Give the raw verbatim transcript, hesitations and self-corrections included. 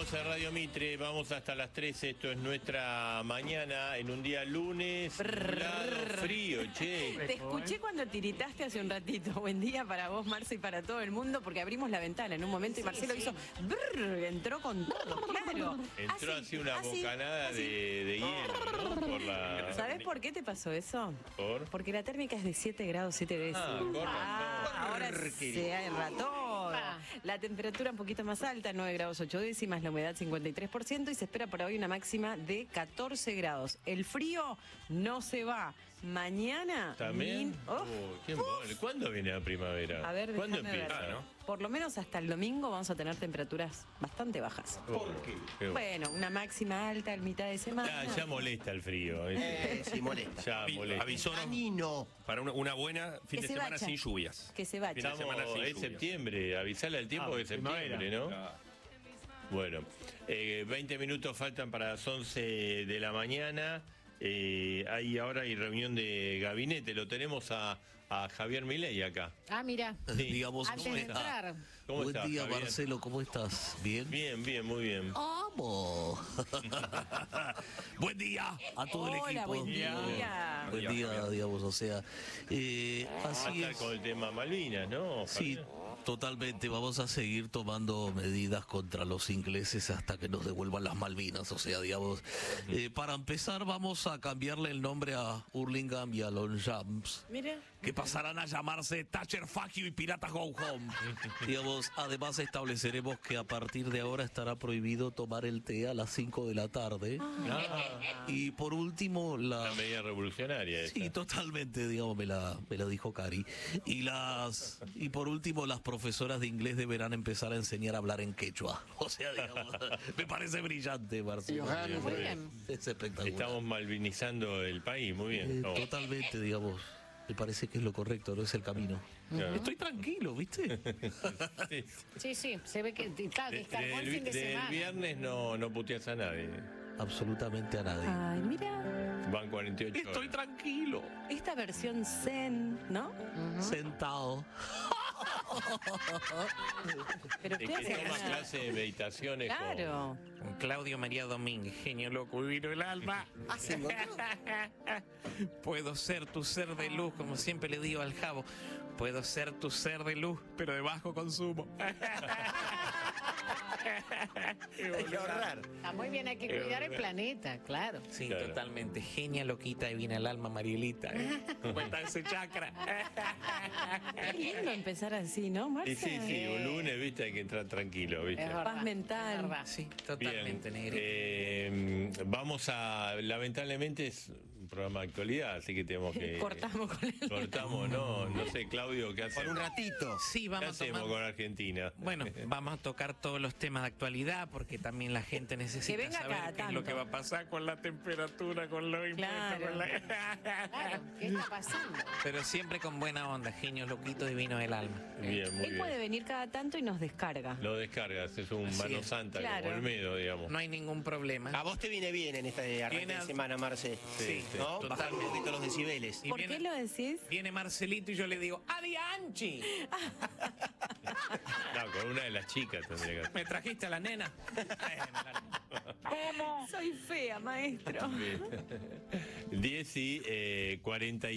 Seguimos en Radio Mitre, vamos hasta las trece, esto es nuestra mañana en un día lunes, nublado, frío, che. Te escuché cuando tiritaste hace un ratito. Buen día para vos, Marce, y para todo el mundo, porque abrimos la ventana en un momento y Marcelo sí, sí. hizo brrr, entró con todo, claro. Entró así, así una así, bocanada así. De, de hielo, ¿no? Por la... ¿Sabés por qué te pasó eso? ¿Por? Porque la térmica es de siete grados siete veces. Ah, ah, ahora se errató. La temperatura un poquito más alta, nueve grados ocho décimas, la humedad cincuenta y tres por ciento y se espera para hoy una máxima de catorce grados. El frío no se va. Mañana... ¿También? Min... Oh, uh, ¿qué uh, ¿Cuándo viene la primavera? A ver, ¿cuándo empieza? Ver. ¿no? Por lo menos hasta el domingo vamos a tener temperaturas bastante bajas. ¿Por qué? qué bueno, una máxima alta en mitad de semana. Ya, ya molesta el frío. Eh, sí, molesta. Ya molesta. Avisó para una, una buena fin que de semana bacha. sin lluvias. Que se vaya. Estamos, semana sin es lluvias. septiembre, avisarle al tiempo ah, que es septiembre, ¿no? Claro. Bueno, eh, veinte minutos faltan para las once de la mañana. Eh, hay ahora hay reunión de gabinete, lo tenemos a, a Javier Milei acá. Ah, mira, sí. Digamos, antes de entrar. ¿Cómo Buen estás, día, Javier? Marcelo, ¿cómo estás? ¿Bien? Bien, bien, muy bien. ¡Vamos! Buen día a todo Hola, el equipo. buen día. Buen día, digamos, o sea, eh, así Hasta es. con el tema Malvinas, ¿no? Sí, totalmente. Vamos a seguir tomando medidas contra los ingleses hasta que nos devuelvan las Malvinas. O sea, digamos, eh, para empezar vamos a cambiarle el nombre a Hurlingham y a Longchamps, Mira. que pasarán a llamarse Thatcher Fuck You y Piratas Go Home. Digamos, además estableceremos que a partir de ahora estará prohibido tomar el té a las cinco de la tarde. Ah, Y por último, la... una medida revolucionaria esa. Sí, totalmente, digamos, me la, me la dijo Cari. Y las y por último, las profesoras de inglés deberán empezar a enseñar a hablar en quechua. O sea, digamos, me parece brillante, Marcelo. Muy bien. Es espectacular. Estamos malvinizando el país, muy bien. Eh, No. totalmente, digamos. Me parece que es lo correcto, no es el camino. Claro. Estoy tranquilo, ¿viste? Sí. Sí, sí, se ve que claro, De- descargó el del, fin de del semana. viernes no, no puteas a nadie. Absolutamente a nadie. Ay, mira. Van cuarenta y ocho Estoy horas. tranquilo, Esta versión zen, ¿no? sentado. Pero Es ¿qué que hace toma acá? clase de meditaciones. con- Claro. Con Claudio María Domínguez, genio loco, vino el alma. Puedo ser tu ser de luz, como siempre le digo al Javo. Puedo ser tu ser de luz, pero de bajo consumo. Hay que ahorrar. Está muy bien, hay que cuidar el planeta, claro. Sí, Claro. totalmente. Genia loquita y viene al alma, Marielita. ¿eh? ¿Cómo está ese chakra? Qué lindo empezar así, ¿no, Marce? Y sí, sí, un lunes, viste, hay que entrar tranquilo, viste. Es verdad, Paz mental. es verdad. Sí, Bien, totalmente, negrita. eh, vamos a, lamentablemente es un programa de actualidad, así que tenemos que... Cortamos con él. Cortamos, no, no sé, Claudio, ¿qué Por hacemos? un ratito. Sí, ¿Qué vamos a hacemos tomar... con Argentina? Bueno, vamos a tocar todos los temas de actualidad porque también la gente necesita Que venga saber cada qué es lo tanto. que va a pasar con la temperatura, con los impuestos, Claro. con la... Claro, ¿qué está pasando? Pero siempre con buena onda, genio loquito divino del alma. Bien, muy Él puede bien. venir cada tanto y nos descarga. Lo descargas, es un Así mano es. santa, Claro. como Olmedo, digamos. No hay ningún problema. A vos te viene bien en esta arranque Viene de a- semana, Marce. Sí, sí. ¿No? Bajar un Totalmente. poquito los decibeles. Y ¿Por viene- qué lo decís? Viene Marcelito y yo le digo, ¡Adianchi! No, con una de las chicas tendría que hacer. ¿Me trajiste a la nena? Soy fea, maestro. diez y cuarenta y